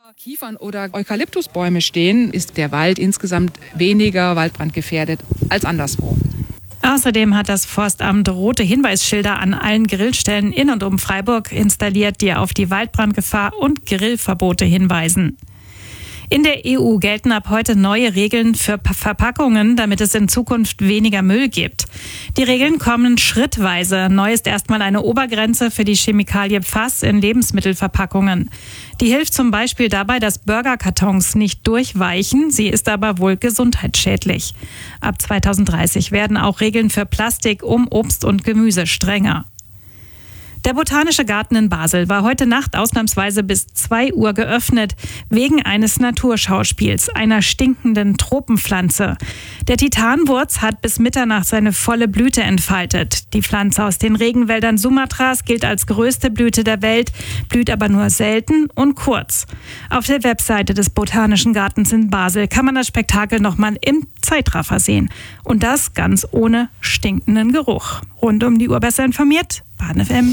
Kiefern- oder Eukalyptusbäume stehen, ist der Wald insgesamt weniger waldbrandgefährdet als anderswo. Außerdem hat das Forstamt rote Hinweisschilder an allen Grillstellen in und um Freiburg installiert, die auf die Waldbrandgefahr und Grillverbote hinweisen. In der EU gelten ab heute neue Regeln für Verpackungen, damit es in Zukunft weniger Müll gibt. Die Regeln kommen schrittweise. Neu ist erstmal eine Obergrenze für die Chemikalie Pfass in Lebensmittelverpackungen. Die hilft zum Beispiel dabei, dass Burgerkartons nicht durchweichen. Sie ist aber wohl gesundheitsschädlich. Ab 2030 werden auch Regeln für Plastik um Obst und Gemüse strenger. Der Botanische Garten in Basel war heute Nacht ausnahmsweise bis 2 Uhr geöffnet, wegen eines Naturschauspiels, einer stinkenden Tropenpflanze. Der Titanwurz hat bis Mitternacht seine volle Blüte entfaltet. Die Pflanze aus den Regenwäldern Sumatras gilt als größte Blüte der Welt, blüht aber nur selten und kurz. Auf der Webseite des Botanischen Gartens in Basel kann man das Spektakel nochmal im Zeitraffer sehen. Und das ganz ohne stinkenden Geruch. Rund um die Uhr besser informiert, Baden FM.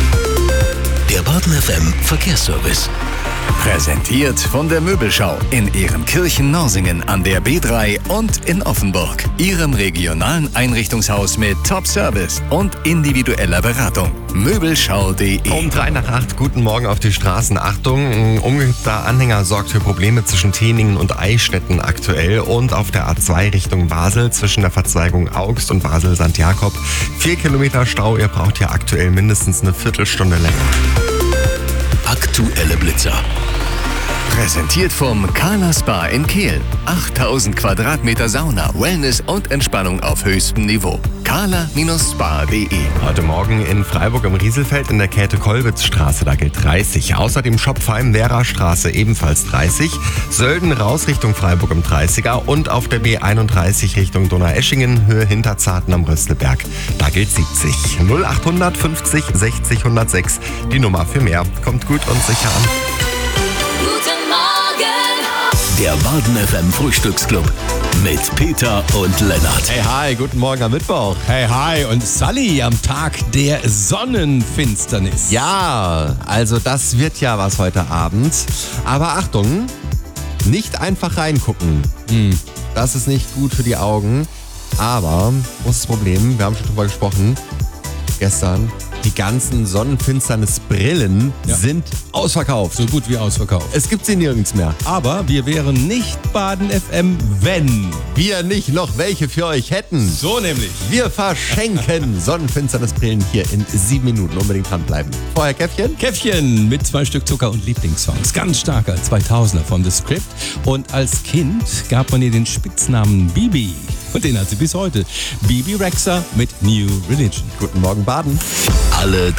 Der Baden FM Verkehrsservice. Präsentiert von der Möbelschau in Ehrenkirchen-Norsingen an der B3 und in Offenburg. Ihrem regionalen Einrichtungshaus mit Top-Service und individueller Beratung. Möbelschau.de. Um 7:03, guten Morgen auf die Straßen. Achtung, ein umgekippter Anhänger sorgt für Probleme zwischen Teningen und Eichstätten aktuell und auf der A2 Richtung Basel zwischen der Verzweigung Augst und Basel-St. Jakob. 4 Kilometer Stau, ihr braucht hier aktuell mindestens eine Viertelstunde länger. Aktuelle Blitzer. Präsentiert vom Kala Spa in Kehl. 8000 Quadratmeter Sauna, Wellness und Entspannung auf höchstem Niveau. kala-spa.de. Heute Morgen in Freiburg im Rieselfeld in der Käthe-Kollwitz-Straße, da gilt 30. Außerdem Schopfheim-Vera-Straße ebenfalls 30. Sölden raus Richtung Freiburg im 30er und auf der B31 Richtung Donaueschingen, Höhe Hinterzarten am Röstelberg. Da gilt 70. 0800 50 60 106. Die Nummer für mehr. Kommt gut und sicher an. Guten Morgen! Der Baden FM Frühstücksclub mit Peter und Lennart. Hey, hi, guten Morgen am Mittwoch. Hey, hi und Sally am Tag der Sonnenfinsternis. Ja, also das wird ja was heute Abend. Aber Achtung, nicht einfach reingucken. Das ist nicht gut für die Augen. Aber, großes Problem, wir haben schon drüber gesprochen, gestern, die ganzen Sonnenfinsternisbrillen sind Ausverkauft, so gut wie ausverkauft. Es gibt sie nirgends mehr. Aber wir wären nicht Baden FM, wenn Wir nicht noch welche für euch hätten. so nämlich. Wir verschenken Sonnenfinsternisbrillen hier in 7 Minuten. Unbedingt dranbleiben. Vorher Käffchen. Käffchen mit 2 Stück Zucker und Lieblingssongs. Ganz starker 2000er von The Script. Und als Kind gab man ihr den Spitznamen Bibi. Und den hat sie bis heute. Bibi Rexha mit New Religion. Guten Morgen, Baden. Alle